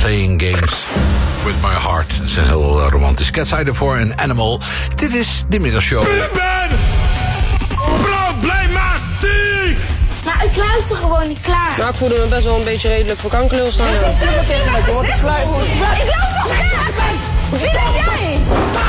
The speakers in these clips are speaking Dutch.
Playing Games With My Heart. Dat is een heel romantisch. Cats Eye voor een Animal. Dit is de middagshow. Problematiek! Maar ik luister gewoon niet klaar. Nou, ik voelde me best wel een beetje redelijk voor kankerlul staan. Ik loop toch nergens? Wie ben jij?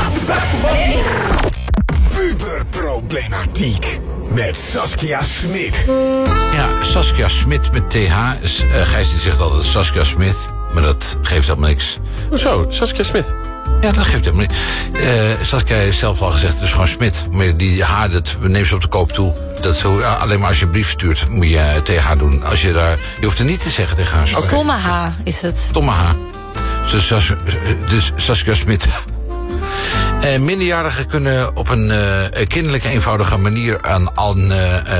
Puberproblematiek met Saskia Smit. Ja, Saskia Smit met TH. Gijs die zegt altijd Saskia Smit. Maar dat geeft helemaal niks. Hoezo? Saskia Smit? Ja, dat geeft helemaal niks. Saskia heeft zelf al gezegd, het is gewoon Smit. Maar die H, dat neemt ze op de koop toe. Dat zo, alleen maar als je een brief stuurt, moet je TH doen. Als je daar, je hoeft er niet te zeggen tegen haar. Tomme H is het. Tomme H. Dus Saskia Smit. Minderjarigen kunnen op een kinderlijke, eenvoudige manier aan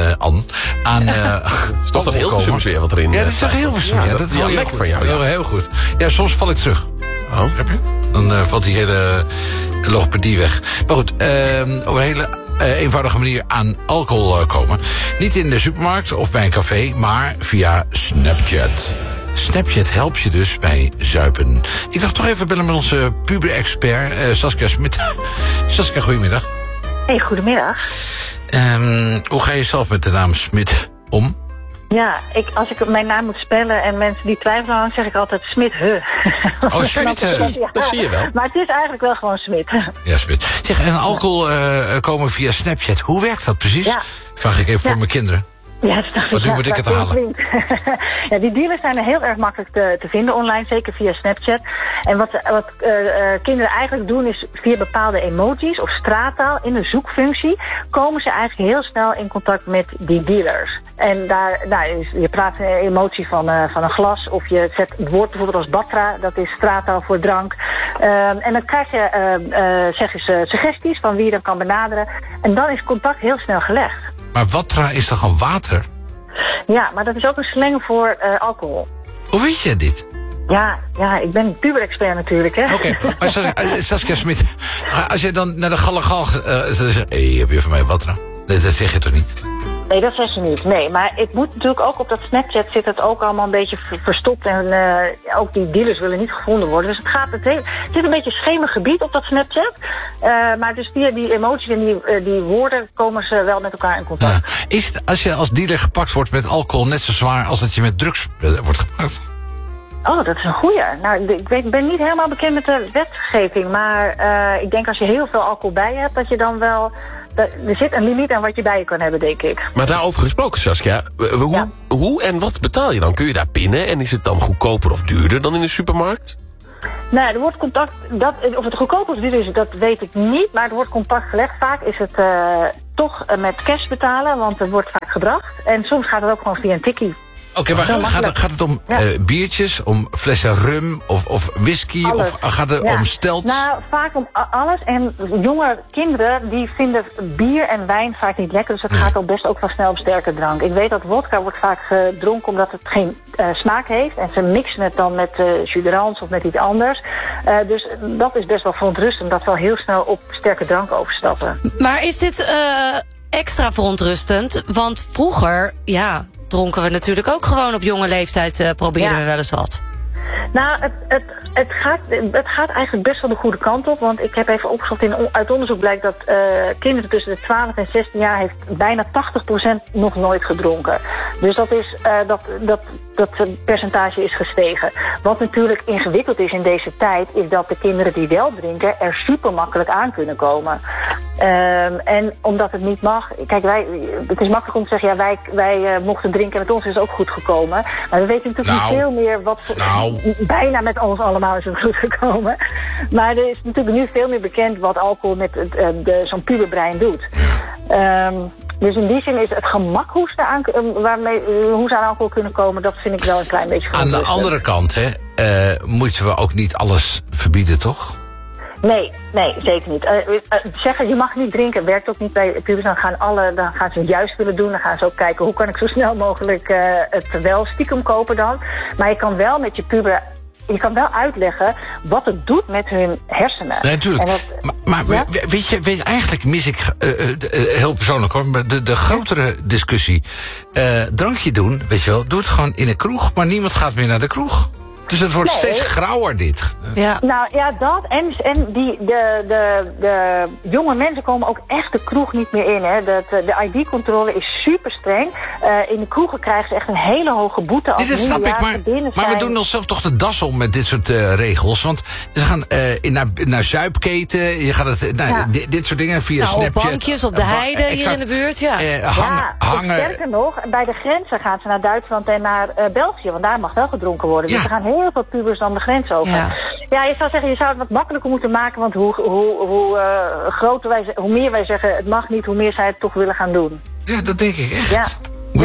is toch dat Hilversums weer wat erin? Ja, dat is toch Hilversum. Ja, dat is heel goed. Van jou, ja. Heel goed. Ja, soms val ik terug. Oh. Heb je? Dan valt die hele logopedie weg. Maar goed, op een hele eenvoudige manier aan alcohol komen. Niet in de supermarkt of bij een café, maar via Snapchat. Snapchat helpt je dus bij zuipen. Ik dacht toch even bellen met onze puber-expert Saskia Smit. Saskia, goedemiddag. Hey, goedemiddag. Hoe ga je zelf met de naam Smit om? Ja, als ik mijn naam moet spellen en mensen die twijfelen, dan zeg ik altijd Smit. Oh, Smit. Ja, dat zie je wel. Maar het is eigenlijk wel gewoon Smit. Ja, Smit. Zeg, en alcohol komen via Snapchat. Hoe werkt dat precies? Ja. Vraag ik even voor mijn kinderen. Ja, dat dacht wat moet ik het halen? Ja, die dealers zijn heel erg makkelijk te vinden online, zeker via Snapchat. En wat kinderen eigenlijk doen is via bepaalde emojis of straattaal in de zoekfunctie komen ze eigenlijk heel snel in contact met die dealers. En daar, je praat een emotie van een glas of je zet het woord bijvoorbeeld als batra, dat is straattaal voor drank. En dan krijg je zeggen ze suggesties van wie je dan kan benaderen. En dan is contact heel snel gelegd. Maar watra is toch gewoon water? Ja, maar dat is ook een slang voor alcohol. Hoe weet je dit? Ja, ik ben een puber-expert natuurlijk, hè. Oké, maar Saskia Smit, als je dan naar de Gallegal zegt, heb je van mij watra? Nee, dat zeg je toch niet? Nee, dat zeg je niet. Nee, maar het moet natuurlijk ook op dat Snapchat zit het ook allemaal een beetje verstopt. En ook die dealers willen niet gevonden worden. Dus het zit een beetje schemer gebied op dat Snapchat. Maar dus via die emoties en die woorden komen ze wel met elkaar in contact. Ja. Is het, als je als dealer gepakt wordt met alcohol net zo zwaar als dat je met drugs wordt gepakt? Oh, dat is een goeie. Nou, ik ben niet helemaal bekend met de wetgeving. Maar ik denk als je heel veel alcohol bij je hebt, dat je dan wel... Er zit een limiet aan wat je bij je kan hebben, denk ik. Maar daarover gesproken, Saskia. Hoe en wat betaal je dan? Kun je daar pinnen? En is het dan goedkoper of duurder dan in de supermarkt? Nou, er wordt contact... of het goedkoper of duurder is, dat weet ik niet. Maar er wordt contact gelegd. Vaak is het toch met cash betalen, want het wordt vaak gebracht. En soms gaat het ook gewoon via een tikkie. Oké, maar gaat het om biertjes, om flessen rum of whisky? Alles. Of gaat het om stelt? Nou, vaak om alles. En jonge kinderen die vinden bier en wijn vaak niet lekker. Dus het gaat al best ook wel snel om sterke drank. Ik weet dat wodka wordt vaak gedronken omdat het geen smaak heeft. En ze mixen het dan met jus d'orange of met iets anders. Dus dat is best wel verontrustend dat we al heel snel op sterke drank overstappen. Maar is dit extra verontrustend? Want vroeger, dronken we natuurlijk ook gewoon op jonge leeftijd, probeerden we wel eens wat. Nou, het gaat eigenlijk best wel de goede kant op. Want ik heb even opgezocht, uit onderzoek blijkt dat kinderen tussen de 12 en 16 jaar heeft bijna 80% nog nooit gedronken. Dus dat is dat percentage is gestegen. Wat natuurlijk ingewikkeld is in deze tijd, is dat de kinderen die wel drinken er super makkelijk aan kunnen komen. En omdat het niet mag, kijk, het is makkelijk om te zeggen, wij mochten drinken en met ons is het ook goed gekomen. Maar we weten natuurlijk niet veel meer wat bijna met ons allemaal is het goed gekomen. Maar er is natuurlijk nu veel meer bekend wat alcohol met zo'n puberbrein doet. Dus in die zin is het gemak hoe ze aan alcohol kunnen komen, dat vind ik wel een klein beetje aan de andere kant, moeten we ook niet alles verbieden, toch? Nee, zeker niet. Zeggen je mag niet drinken werkt ook niet bij pubers. Dan gaan ze het juist willen doen. Dan gaan ze ook kijken hoe kan ik zo snel mogelijk het wel stiekem kopen dan. Maar je kan wel met je puber... Je kan wel uitleggen wat het doet met hun hersenen. Nee, natuurlijk. Maar weet je, eigenlijk mis ik, heel persoonlijk hoor, maar de grotere discussie. Drankje doen, weet je wel, doe het gewoon in een kroeg, maar niemand gaat meer naar de kroeg. Dus het wordt steeds grauwer, dit. Ja. Nou ja, dat. En de jonge mensen komen ook echt de kroeg niet meer in. Hè. De ID-controle is super streng. In de kroegen krijgen ze echt een hele hoge boete. Als Dat snap ik, maar we doen onszelf toch de das om met dit soort regels. Want ze gaan naar zuipketen, je gaat dit soort dingen via Snapchat. Op bankjes, op de heide hier in de buurt, hangen. Sterker nog, bij de grenzen gaan ze naar Duitsland en naar België. Want daar mag wel gedronken worden. Dus er gaan heel veel pubers dan de grens over. Ja, je zou zeggen, je zou het wat makkelijker moeten maken. Want hoe meer wij zeggen het mag niet, hoe meer zij het toch willen gaan doen. Ja, dat denk ik echt.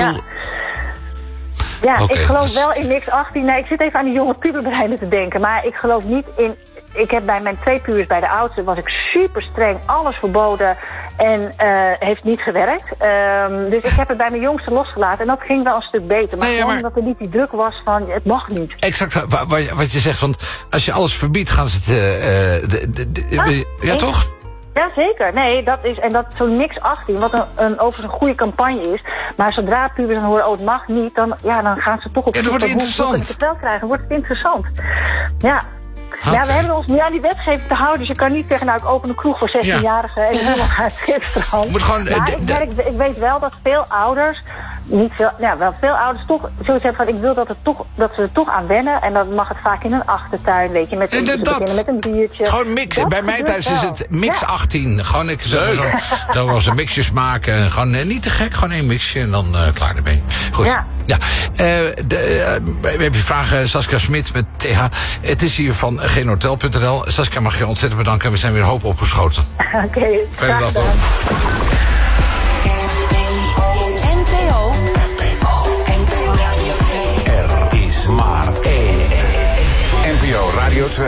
Ja, ik geloof wel in niks 18. Nee, ik zit even aan die jonge puberbreinen te denken. Maar ik geloof niet in... Ik heb bij mijn 2 pubers, bij de oudste, was ik super streng. Alles verboden en heeft niet gewerkt. Dus ik heb het bij mijn jongste losgelaten. En dat ging wel een stuk beter. Maar gewoon omdat er niet die druk was van het mag niet. Exact wat je zegt. Want als je alles verbiedt, gaan ze het... toch? Ja, zeker. Nee, dat is zo niks 18, wat overigens een goede campagne is. Maar zodra pubers dan horen, het mag niet, dan gaan ze toch op zoek naar hoe ze het wel krijgen. Wordt het interessant. Ja. Okay. Ja, we hebben ons nu aan die wetgeving te houden. Dus je kan niet zeggen, ik open een kroeg voor 16-jarigen en niemand gaat Zwitserland. Maar ik weet wel dat veel ouders, wel veel ouders toch zoiets hebben van, ik wil dat ze er toch aan wennen. En dan mag het vaak in een achtertuin, weet je, met een biertje. Gewoon mixen. Bij mij thuis is het mix 18. Gewoon dan was een mixjes maken. Gewoon niet te gek, gewoon 1 mixje en dan klaar ermee. Goed. Ja. We hebben vragen, Saskia Smit met TH. Het is hier van geenhotel.nl. Saskia, mag je ontzettend bedanken. We zijn weer hoop opgeschoten. Oké, fijne dag dan. NPO Radio 2. Er is maar één. NPO Radio 2.